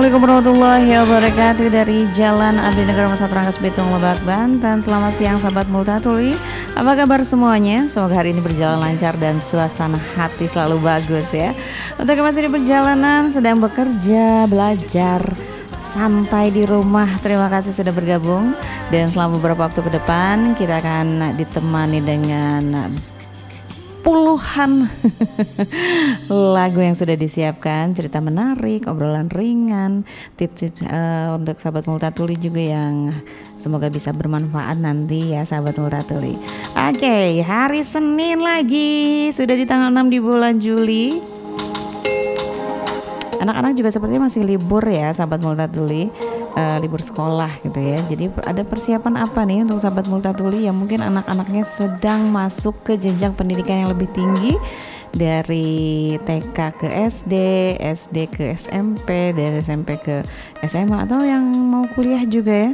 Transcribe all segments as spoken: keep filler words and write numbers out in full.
Assalamualaikum warahmatullahi wabarakatuh. Dari Jalan Abdi Negara Masat Rangkas Bitung Lebak, Banten. Selamat siang sahabat Multatuli. Apa kabar semuanya? Semoga hari ini berjalan lancar dan suasana hati selalu bagus ya. Untuk yang masih di perjalanan, sedang bekerja, belajar, santai di rumah, terima kasih sudah bergabung. Dan selama beberapa waktu ke depan kita akan ditemani dengan puluhan lagu yang sudah disiapkan, cerita menarik, obrolan ringan, tips-tips uh, untuk sahabat Multatuli juga yang semoga bisa bermanfaat nanti ya sahabat Multatuli. Oke, okay, hari Senin lagi, sudah di tanggal enam di bulan Juli. Anak-anak juga sepertinya masih libur ya sahabat Multatuli, uh, libur sekolah gitu ya. Jadi ada persiapan apa nih untuk sahabat Multatuli yang mungkin anak-anaknya sedang masuk ke jenjang pendidikan yang lebih tinggi, dari T K ke S D, S D ke S M P, dari S M P ke S M A, atau yang mau kuliah juga ya.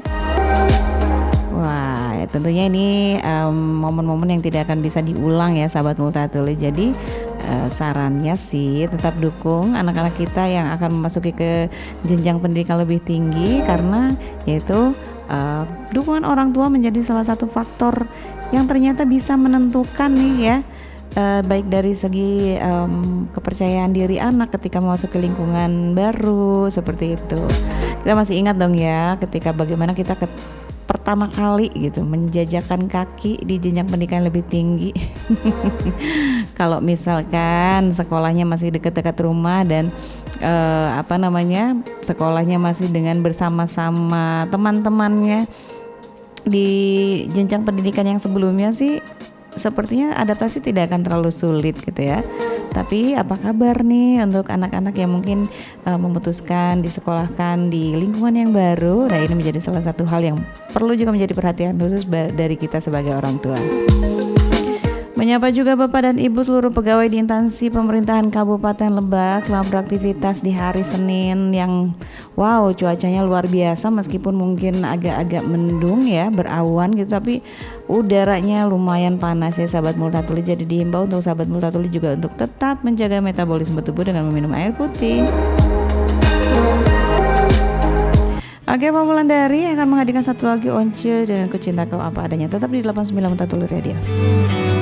Wah, ya tentunya ini um, momen-momen yang tidak akan bisa diulang ya sahabat Multatuli. Jadi Uh, sarannya sih tetap dukung anak-anak kita yang akan memasuki ke jenjang pendidikan lebih tinggi, karena yaitu uh, dukungan orang tua menjadi salah satu faktor yang ternyata bisa menentukan nih ya, uh, baik dari segi um, kepercayaan diri anak ketika memasuki lingkungan baru seperti itu. Kita masih ingat dong ya ketika bagaimana kita ke pertama kali gitu menjajakan kaki di jenjang pendidikan lebih tinggi. Kalau misalkan sekolahnya masih dekat-dekat rumah dan eh, apa namanya sekolahnya masih dengan bersama-sama teman-temannya di jenjang pendidikan yang sebelumnya sih, sepertinya adaptasi tidak akan terlalu sulit gitu ya. Tapi apa kabar nih untuk anak-anak yang mungkin uh, memutuskan disekolahkan di lingkungan yang baru? Nah, ini menjadi salah satu hal yang perlu juga menjadi perhatian khusus ba- dari kita sebagai orang tua. Menyapa juga Bapak dan Ibu seluruh pegawai di instansi pemerintahan Kabupaten Lebak. Selamat beraktivitas di hari Senin yang wow, cuacanya luar biasa, meskipun mungkin agak-agak mendung ya, berawan gitu, tapi udaranya lumayan panas ya sahabat Multatuli. Jadi dihimbau untuk sahabat Multatuli juga untuk tetap menjaga metabolisme tubuh dengan meminum air putih. Oke, Pak Wulandari akan menghadirkan satu lagi Once dengan Ku Cinta Kau Apa Adanya. Tetap di delapan puluh sembilan Multatuli Radio.